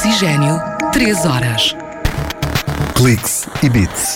Oxigênio, 3 horas. Cliques e Beats.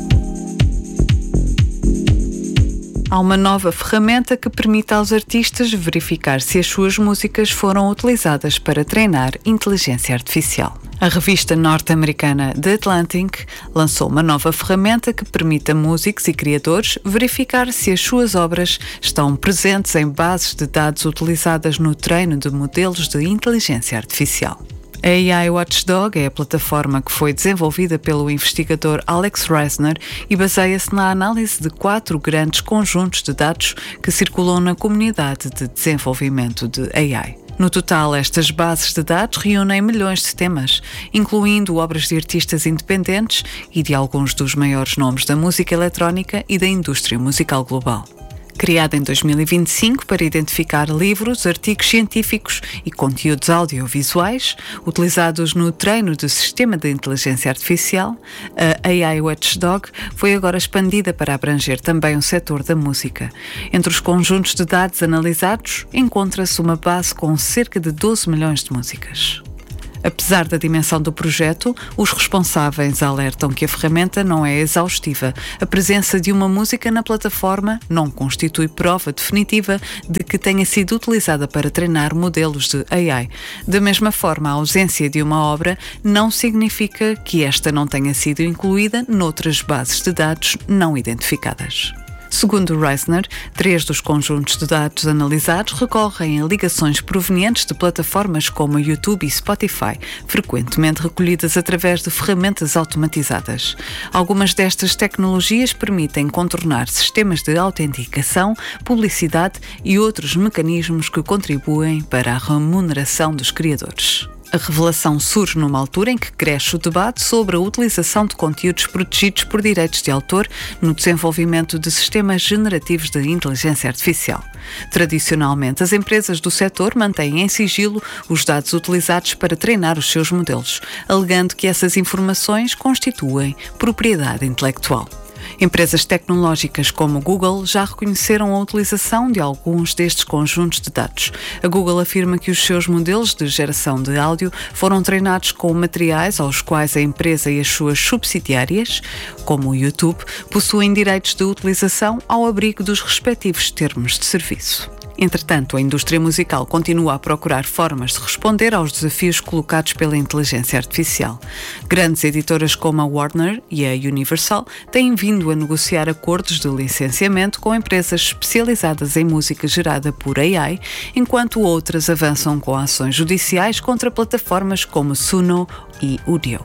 Há uma nova ferramenta que permite aos artistas verificar se as suas músicas foram utilizadas para treinar inteligência artificial. A revista norte-americana The Atlantic lançou uma nova ferramenta que permite a músicos e criadores verificar se as suas obras estão presentes em bases de dados utilizadas no treino de modelos de inteligência artificial. A AI Watchdog é a plataforma que foi desenvolvida pelo investigador Alex Reisner e baseia-se na análise de 4 grandes conjuntos de dados que circulam na comunidade de desenvolvimento de AI. No total, estas bases de dados reúnem milhões de temas, incluindo obras de artistas independentes e de alguns dos maiores nomes da música eletrónica e da indústria musical global. Criada em 2025 para identificar livros, artigos científicos e conteúdos audiovisuais utilizados no treino do sistema de inteligência artificial, a AI Watchdog foi agora expandida para abranger também o setor da música. Entre os conjuntos de dados analisados, encontra-se uma base com cerca de 12 milhões de músicas. Apesar da dimensão do projeto, os responsáveis alertam que a ferramenta não é exaustiva. A presença de uma música na plataforma não constitui prova definitiva de que tenha sido utilizada para treinar modelos de AI. Da mesma forma, a ausência de uma obra não significa que esta não tenha sido incluída noutras bases de dados não identificadas. Segundo Reisner, 3 dos conjuntos de dados analisados recorrem a ligações provenientes de plataformas como YouTube e Spotify, frequentemente recolhidas através de ferramentas automatizadas. Algumas destas tecnologias permitem contornar sistemas de autenticação, publicidade e outros mecanismos que contribuem para a remuneração dos criadores. A revelação surge numa altura em que cresce o debate sobre a utilização de conteúdos protegidos por direitos de autor no desenvolvimento de sistemas generativos de inteligência artificial. Tradicionalmente, as empresas do setor mantêm em sigilo os dados utilizados para treinar os seus modelos, alegando que essas informações constituem propriedade intelectual. Empresas tecnológicas como Google já reconheceram a utilização de alguns destes conjuntos de dados. A Google afirma que os seus modelos de geração de áudio foram treinados com materiais aos quais a empresa e as suas subsidiárias, como o YouTube, possuem direitos de utilização ao abrigo dos respectivos termos de serviço. Entretanto, a indústria musical continua a procurar formas de responder aos desafios colocados pela inteligência artificial. Grandes editoras como a Warner e a Universal têm vindo a negociar acordos de licenciamento com empresas especializadas em música gerada por AI, enquanto outras avançam com ações judiciais contra plataformas como Suno e Udio.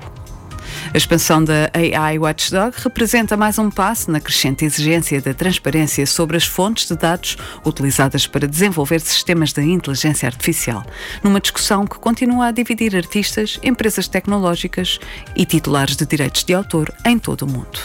A expansão da AI Watchdog representa mais um passo na crescente exigência da transparência sobre as fontes de dados utilizadas para desenvolver sistemas de inteligência artificial, numa discussão que continua a dividir artistas, empresas tecnológicas e titulares de direitos de autor em todo o mundo.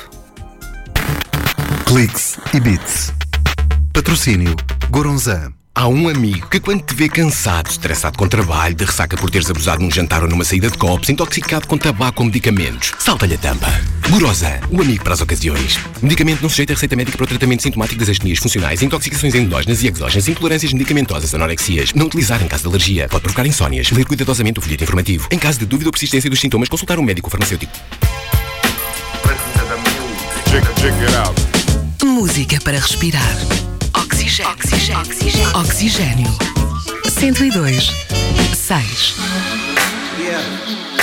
Cliques e Beats. Patrocínio Goronzan. Há um amigo que quando te vê cansado, estressado com trabalho, de ressaca por teres abusado num jantar ou numa saída de copos, intoxicado com tabaco ou medicamentos, salta-lhe a tampa. Goronzan, o amigo para as ocasiões. Medicamento não sujeito a receita médica para o tratamento sintomático das astenias funcionais, intoxicações endógenas e exógenas, intolerâncias medicamentosas, anorexias. Não utilizar em caso de alergia. Pode provocar insónias. Ler cuidadosamente o folheto informativo. Em caso de dúvida ou persistência dos sintomas, consultar um médico ou farmacêutico. Música para respirar. Oxigênio. Oxigênio. Oxigênio. 102.6.